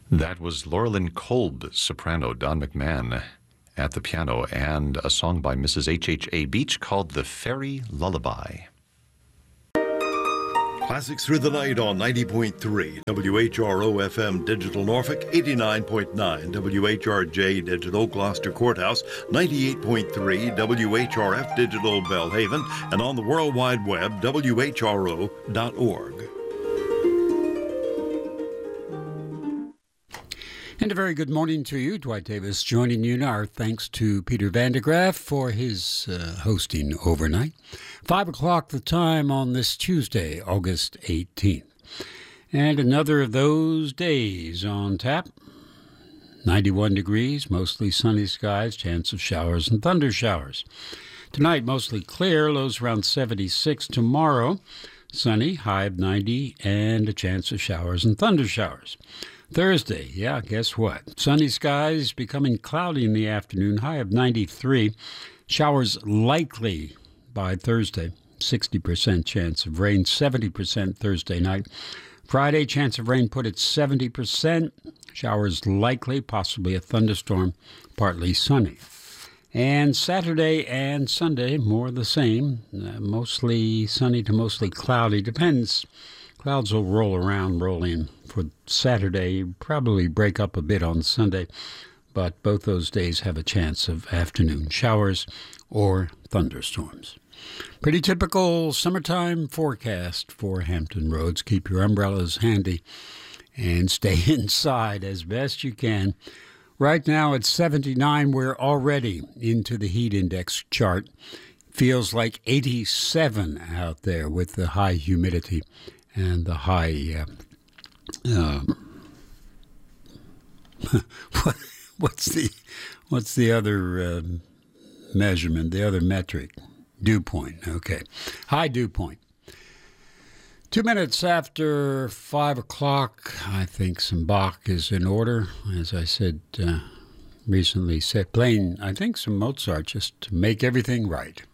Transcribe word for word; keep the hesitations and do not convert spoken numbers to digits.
That was Laurelyn Kolb, soprano, Don McMahon at the piano, and a song by Missus H H A Beach called The Fairy Lullaby. Classics through the night on ninety point three W H R O F M Digital Norfolk, eighty-nine point nine W H R J Digital Gloucester Courthouse, ninety-eight point three W H R F Digital Belhaven, and on the World Wide Web, W H R O dot org. And a very good morning to you. Dwight Davis joining you now. Our thanks to Peter Vandegraff for his uh, hosting overnight. Five o'clock the time on this Tuesday, August eighteenth. And another of those days on tap. ninety-one degrees, mostly sunny skies, chance of showers and thunder showers. Tonight, mostly clear, lows around seventy-six. Tomorrow, sunny, high of ninety, and a chance of showers and thunder showers. Thursday, yeah, guess what? Sunny skies becoming cloudy in the afternoon, high of ninety-three. Showers likely by Thursday, sixty percent chance of rain, seventy percent Thursday night. Friday, chance of rain put at seventy percent. Showers likely, possibly a thunderstorm, partly sunny. And Saturday and Sunday, more the same, uh, mostly sunny to mostly cloudy. Depends. Clouds will roll around, roll in for Saturday, probably break up a bit on Sunday, but both those days have a chance of afternoon showers or thunderstorms. Pretty typical summertime forecast for Hampton Roads. Keep your umbrellas handy and stay inside as best you can. Right now it's seventy-nine. We're already into the heat index chart. Feels like eighty-seven out there with the high humidity and the high, uh, uh, what, what's the what's the other uh, measurement, the other metric? Dew point, okay. High dew point. Two minutes after five o'clock, I think some Bach is in order. As I said uh, recently, said, playing, I think, some Mozart just to make everything right.